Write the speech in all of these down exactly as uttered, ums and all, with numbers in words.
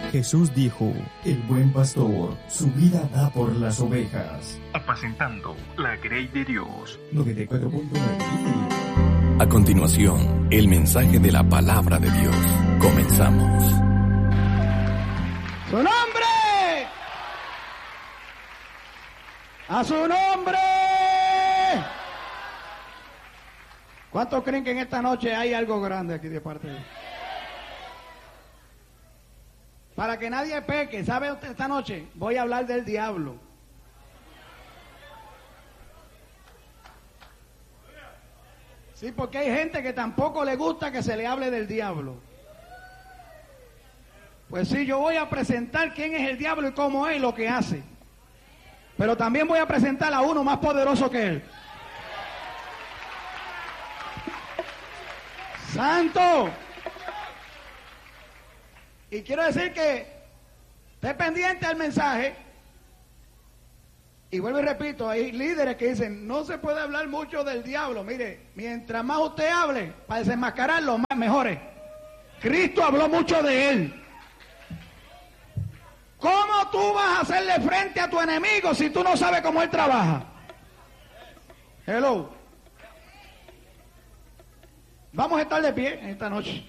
Jesús dijo: el buen pastor su vida da por las ovejas. Apacentando la grey de Dios. noventa y cuatro punto nueve. A continuación, el mensaje de la palabra de Dios. Comenzamos. ¡Su nombre! ¡A su nombre! ¿Cuántos creen que en esta noche hay algo grande aquí de parte de Dios? Para que nadie peque, ¿sabe usted esta noche? Voy a hablar del diablo. Sí, porque hay gente que tampoco le gusta que se le hable del diablo. Pues sí, yo voy a presentar quién es el diablo y cómo es y lo que hace. Pero también voy a presentar a uno más poderoso que él. ¡Santo! Y quiero decir que esté pendiente al mensaje. Y vuelvo y repito, hay líderes que dicen, no se puede hablar mucho del diablo. Mire, mientras más usted hable, para desenmascararlo, más mejores. Cristo habló mucho de él. ¿Cómo tú vas a hacerle frente a tu enemigo si tú no sabes cómo él trabaja? Hello. Vamos a estar de pie en esta noche.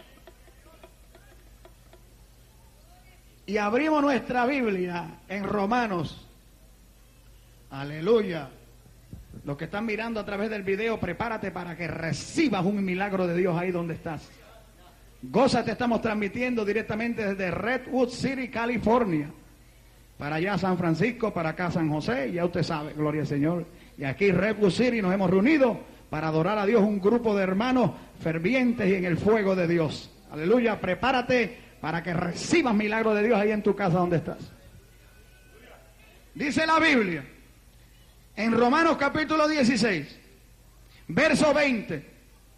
Y abrimos nuestra Biblia en Romanos. Aleluya. Los que están mirando a través del video, prepárate para que recibas un milagro de Dios ahí donde estás. Gózate, estamos transmitiendo directamente desde Redwood City, California. Para allá San Francisco, para acá San José, ya usted sabe, gloria al Señor. Y aquí Redwood City nos hemos reunido para adorar a Dios, un grupo de hermanos fervientes y en el fuego de Dios. Aleluya, prepárate para que recibas milagro de Dios ahí en tu casa donde estás. Dice la Biblia, en Romanos capítulo dieciséis, verso veinte.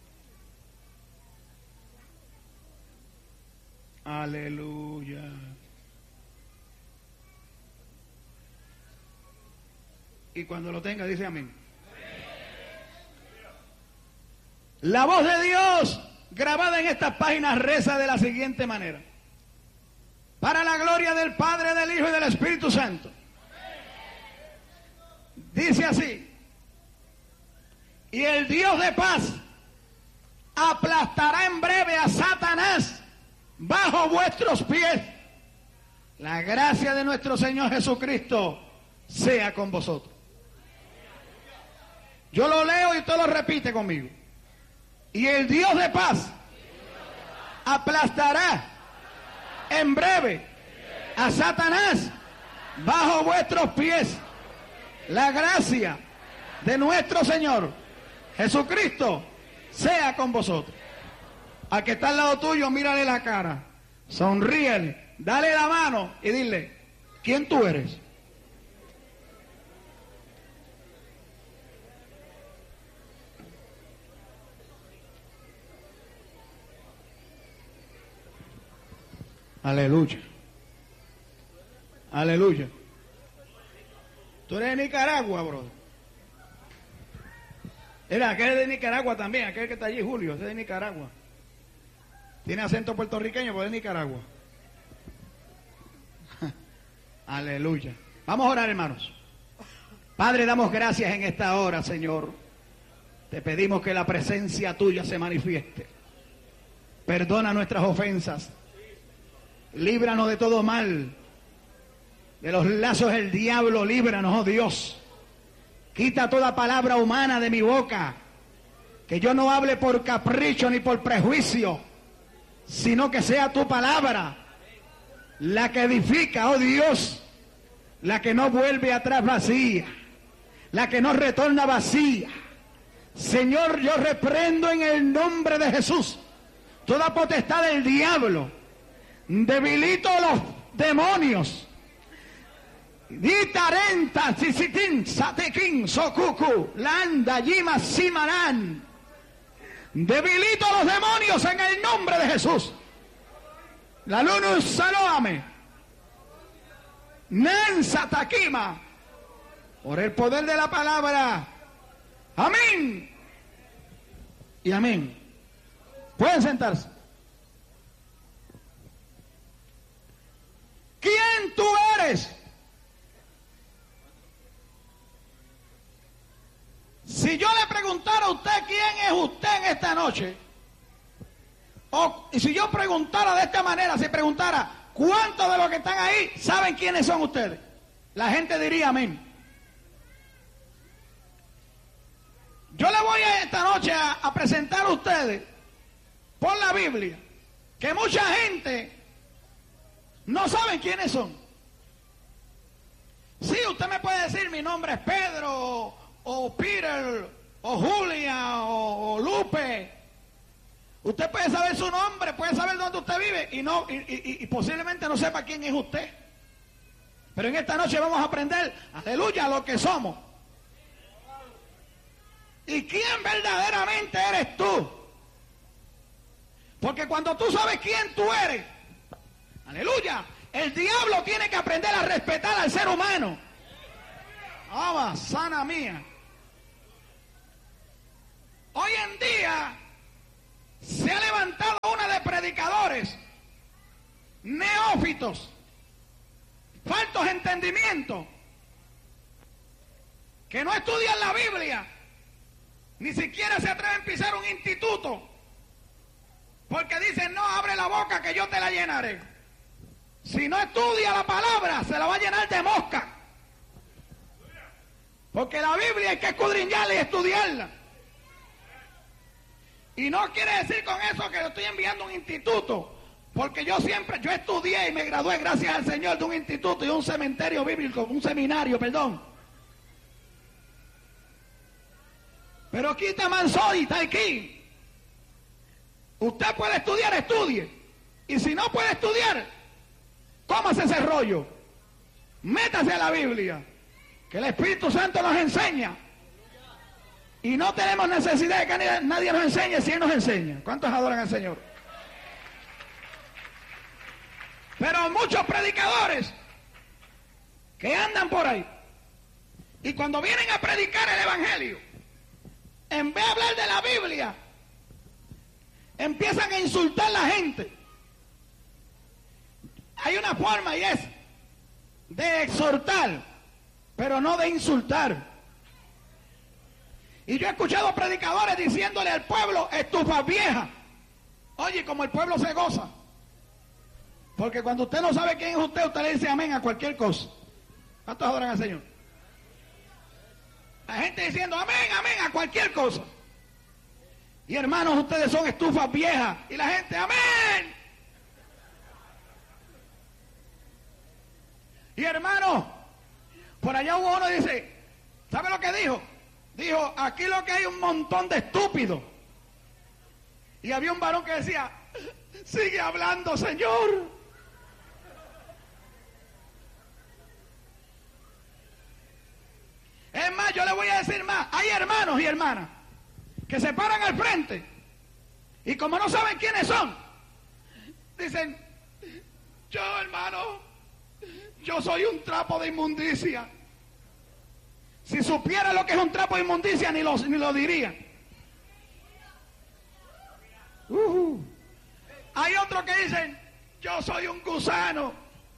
Aleluya. Y cuando lo tenga, dice amén. La voz de Dios grabada en estas páginas reza de la siguiente manera: para la gloria del Padre, del Hijo y del Espíritu Santo. Dice así: y el Dios de paz aplastará en breve a Satanás bajo vuestros pies. La gracia de nuestro Señor Jesucristo sea con vosotros. Yo lo leo y usted lo repite conmigo. Y el Dios de paz aplastará en breve a Satanás bajo vuestros pies. La gracia de nuestro Señor Jesucristo sea con vosotros. Al que está al lado tuyo, mírale la cara, sonríele, dale la mano y dile: ¿quién tú eres? Aleluya. Aleluya. Tú eres de Nicaragua, brother. Era aquel de Nicaragua también, aquel que está allí, Julio, ese es de Nicaragua. Tiene acento puertorriqueño, pero es de Nicaragua. Aleluya. Vamos a orar, hermanos. Padre, damos gracias en esta hora, Señor. Te pedimos que la presencia tuya se manifieste. Perdona nuestras ofensas. Líbranos de todo mal. De los lazos del diablo, líbranos, oh Dios. Quita toda palabra humana de mi boca. Que yo no hable por capricho ni por prejuicio, sino que sea tu palabra la que edifica, oh Dios, la que no vuelve atrás vacía, la que no retorna vacía. Señor, yo reprendo en el nombre de Jesús toda potestad del diablo, debilito los demonios. Ditarenta, sisitin, satekin, sokuku, landa, yima, simanan. Debilito a los demonios en el nombre de Jesús. La lunus salóame. Nansa taquima. Por el poder de la palabra. Amén. Y amén. Pueden sentarse. es, si yo le preguntara a usted quién es usted en esta noche, o y si yo preguntara de esta manera, si preguntara cuántos de los que están ahí saben quiénes son ustedes, la gente diría amén. Yo le voy a esta noche a, a presentar a ustedes por la Biblia que mucha gente no sabe quiénes son. Sí, usted me puede decir mi nombre es Pedro o, o Peter o Julia o, o Lupe. Usted puede saber su nombre, puede saber dónde usted vive y no y, y, y posiblemente no sepa quién es usted. Pero en esta noche vamos a aprender, aleluya, lo que somos. ¿Y quién verdaderamente eres tú? Porque cuando tú sabes quién tú eres, aleluya, el diablo tiene que aprender a respetar al ser humano. Ah, sana mía. Hoy en día se ha levantado una de predicadores neófitos, faltos de entendimiento, que no estudian la Biblia, ni siquiera se atreven a pisar un instituto, porque dicen, no, abre la boca que yo te la llenaré. Si no estudia la palabra, se la va a llenar de mosca. Porque la Biblia hay que escudriñarla y estudiarla. Y no quiere decir con eso que yo estoy enviando a un instituto, porque yo siempre, yo estudié y me gradué gracias al Señor de un instituto y un cementerio bíblico, un seminario, perdón. Pero quita mansoy, está aquí. Usted puede estudiar, estudie. Y si no puede estudiar, cómase ese rollo. Métase a la Biblia, que el Espíritu Santo nos enseña. Y no tenemos necesidad de que nadie nos enseñe si Él nos enseña. ¿Cuántos adoran al Señor? Pero muchos predicadores que andan por ahí, y cuando vienen a predicar el Evangelio, en vez de hablar de la Biblia, empiezan a insultar a la gente. Hay una forma y es de exhortar, pero no de insultar. Y yo he escuchado predicadores diciéndole al pueblo, estufa vieja. Oye, como el pueblo se goza. Porque cuando usted no sabe quién es usted, usted le dice amén a cualquier cosa. ¿Cuántos adoran al Señor? La gente diciendo amén, amén a cualquier cosa. Y hermanos, ustedes son estufas viejas. Y la gente, amén. Y hermanos, por allá hubo uno que dice, ¿sabe lo que dijo? Dijo, aquí lo que hay un montón de estúpidos. Y había un varón que decía, sigue hablando, Señor. Es más, yo le voy a decir más. Hay hermanos y hermanas que se paran al frente y como no saben quiénes son, dicen, yo hermano, yo soy un trapo de inmundicia. Si supiera lo que es un trapo de inmundicia, ni lo, ni lo diría. Uh-huh. Hay otros que dicen, yo soy un gusano.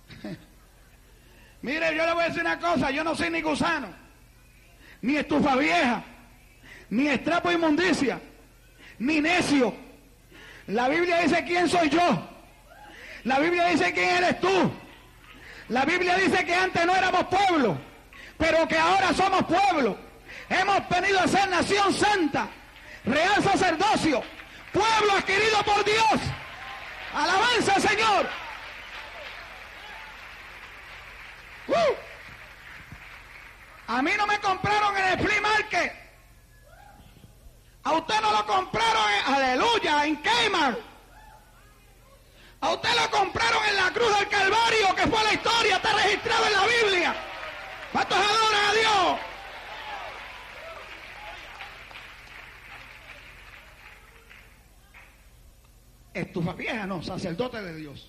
Mire, yo le voy a decir una cosa, yo no soy ni gusano, ni estufa vieja, ni estrapo de inmundicia, ni necio. La Biblia dice quién soy yo. La Biblia dice quién eres tú. La Biblia dice que antes no éramos pueblo, pero que ahora somos pueblo. Hemos venido a ser nación santa, real sacerdocio, pueblo adquirido por Dios. Alabanza al Señor. Uh. A mí no me compraron en el flea market. A usted no lo compraron en, aleluya, en Kmart. A usted lo compraron en la cruz del Calvario, que fue la historia, está registrado en la Biblia. ¿Cuántos adoran a Dios? Estufa vieja, no, sacerdote de Dios.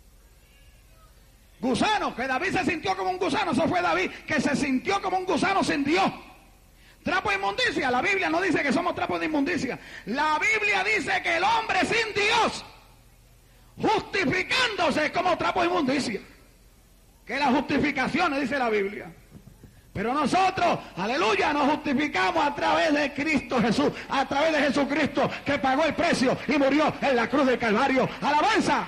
Gusano, que David se sintió como un gusano, eso fue David, que se sintió como un gusano sin Dios. Trapo de inmundicia, la Biblia no dice que somos trapos de inmundicia. La Biblia dice que el hombre sin Dios, justificándose como trapo de inmundicia. que las justificaciones, dice la Biblia. Pero nosotros, aleluya, nos justificamos a través de Cristo Jesús, a través de Jesucristo, que pagó el precio y murió en la cruz del Calvario. ¡Alabanza!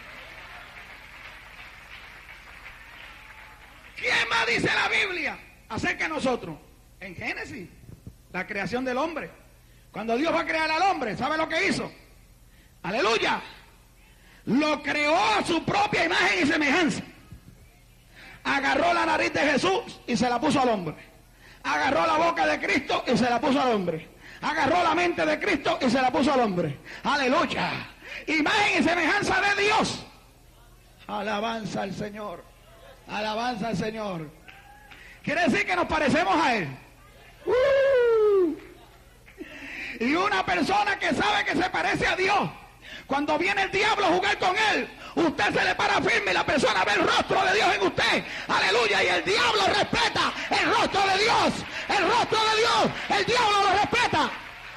¿Quién más dice la Biblia acerca de nosotros? En Génesis, la creación del hombre. Cuando Dios va a crear al hombre, ¿sabe lo que hizo? ¡Aleluya! Lo creó a su propia imagen y semejanza. Agarró la nariz de Jesús y se la puso al hombre. Agarró la boca de Cristo y se la puso al hombre. Agarró la mente de Cristo y se la puso al hombre. ¡Aleluya! Imagen y semejanza de Dios. Alabanza al Señor. Alabanza al Señor. Quiere decir que nos parecemos a Él. ¡Uh! Y una persona que sabe que se parece a Dios, cuando viene el diablo a jugar con él, usted se le para firme y la persona ve el rostro de Dios en usted. Aleluya. Y el diablo respeta el rostro de Dios. El rostro de Dios. El diablo lo respeta.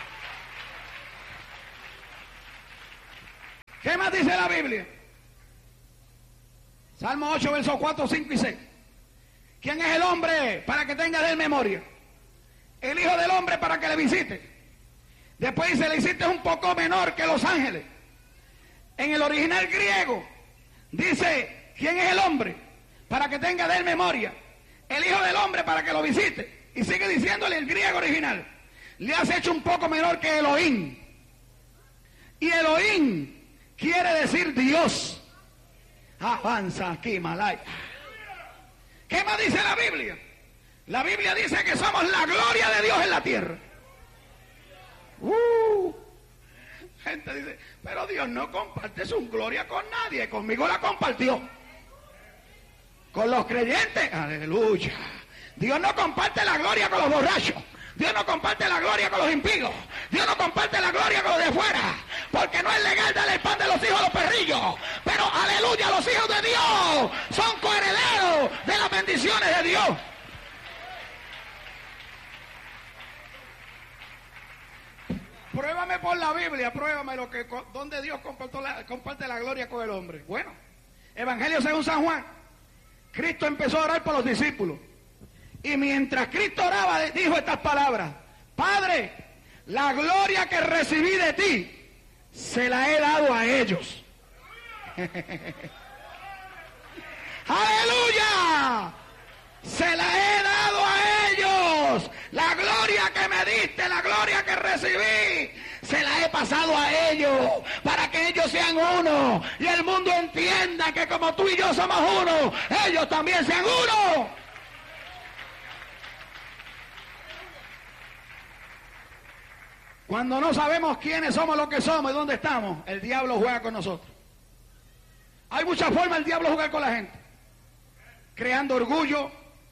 ¿Qué más dice la Biblia? Salmo ocho, versos cuatro, cinco y seis. ¿Quién es el hombre para que tenga de él memoria? El Hijo del Hombre para que le visite. Después dice, le hiciste un poco menor que los ángeles. En el original griego dice, ¿quién es el hombre? Para que tenga de él memoria. El Hijo del Hombre para que lo visite. Y sigue diciéndole el griego original. Le has hecho un poco menor que Elohim. Y Elohim quiere decir Dios. Avanza aquí, Malaya. ¿Qué más dice la Biblia? La Biblia dice que somos la gloria de Dios en la tierra. Uh, gente dice, pero Dios no comparte su gloria con nadie. Conmigo la compartió. Con los creyentes, aleluya. Dios no comparte la gloria con los borrachos. Dios no comparte la gloria con los impíos. Dios no comparte la gloria con los de fuera. Porque no es legal darle el pan de los hijos a los perrillos. Pero aleluya, los hijos de Dios son coherederos de las bendiciones de Dios. Pruébame por la Biblia, pruébame lo que, donde Dios la, comparte la gloria con el hombre. Bueno, Evangelio según San Juan. Cristo empezó a orar por los discípulos. Y mientras Cristo oraba, dijo estas palabras: Padre, la gloria que recibí de ti, se la he dado a ellos. ¡Aleluya! Se la he dado a ellos. La gloria que me diste, la gloria que recibí, se la he pasado a ellos, para que ellos sean uno. Y el mundo entienda que como tú y yo somos uno, ellos también sean uno. Cuando no sabemos quiénes somos, lo que somos y dónde estamos, el diablo juega con nosotros. Hay muchas formas del diablo jugar con la gente. Creando orgullo,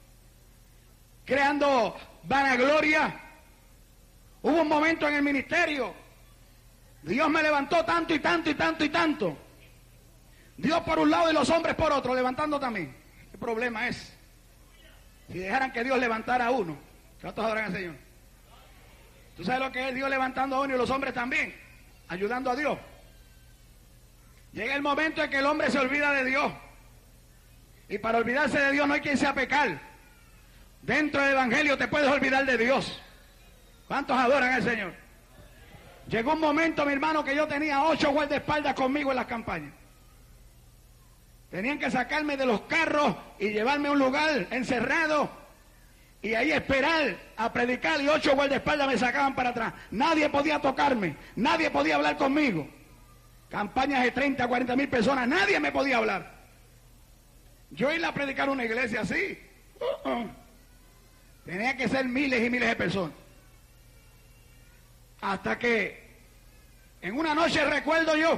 creando vanagloria. Hubo un momento en el ministerio, Dios me levantó tanto y tanto y tanto y tanto. Dios por un lado y los hombres por otro, levantando también. ¿Qué problema es? Si dejaran que Dios levantara a uno, ¿cuántos adoran al Señor? ¿Tú sabes lo que es Dios levantando a uno y los hombres también? Ayudando a Dios. Llega el momento en que el hombre se olvida de Dios. Y para olvidarse de Dios no hay quien sea pecar. Dentro del Evangelio te puedes olvidar de Dios. ¿Cuántos adoran al Señor? Llegó un momento, mi hermano, que yo tenía ocho guardaespaldas conmigo en las campañas. Tenían que sacarme de los carros y llevarme a un lugar encerrado y ahí esperar a predicar, y ocho guardaespaldas me sacaban para atrás. Nadie podía tocarme, nadie podía hablar conmigo. Campañas de treinta, cuarenta mil personas, nadie me podía hablar. Yo ir a predicar una iglesia así, uh -uh. tenía que ser miles y miles de personas. Hasta que en una noche, recuerdo yo,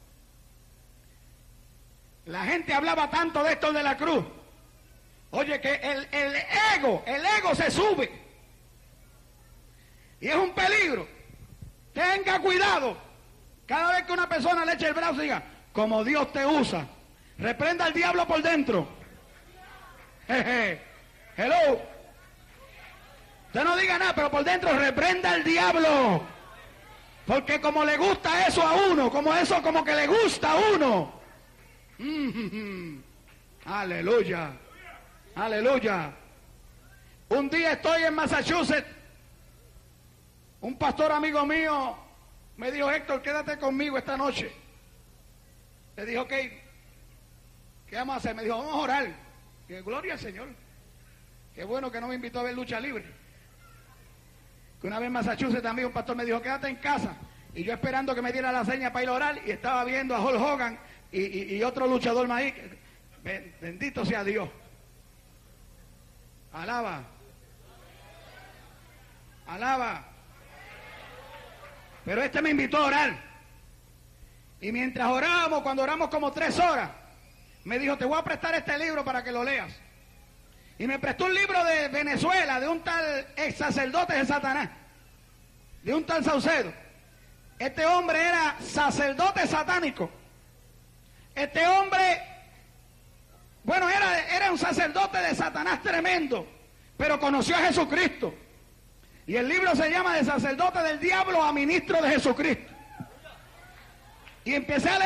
la gente hablaba tanto de esto de la cruz. Oye, que el, el ego, el ego se sube. Y es un peligro. Tenga cuidado. Cada vez que una persona le eche el brazo y diga, como Dios te usa, reprenda al diablo por dentro. Jeje. Hello. Usted no diga nada, pero por dentro reprenda al diablo. Porque como le gusta eso a uno, como eso como que le gusta a uno. Aleluya. Aleluya. Un día estoy en Massachusetts. Un pastor amigo mío me dijo, Héctor, quédate conmigo esta noche. Le dije, ok, ¿qué vamos a hacer? Me dijo, vamos a orar. Y dije, gloria al Señor. Qué bueno que no me invitó a ver lucha libre. Que una vez en Massachusetts también un pastor me dijo, quédate en casa. Y yo esperando que me diera la seña para ir a orar, y estaba viendo a Hulk Hogan y, y, y otro luchador más ahí. Bendito sea Dios. Alaba. Alaba. Pero este me invitó a orar. Y mientras orábamos, cuando oramos como tres horas, me dijo, te voy a prestar este libro para que lo leas. Y me prestó un libro de Venezuela, de un tal ex sacerdote de Satanás, de un tal Saucedo. Este hombre era sacerdote satánico. Este hombre, bueno, era, era un sacerdote de Satanás tremendo, pero conoció a Jesucristo. Y el libro se llama De sacerdote del diablo a ministro de Jesucristo. Y empecé a leer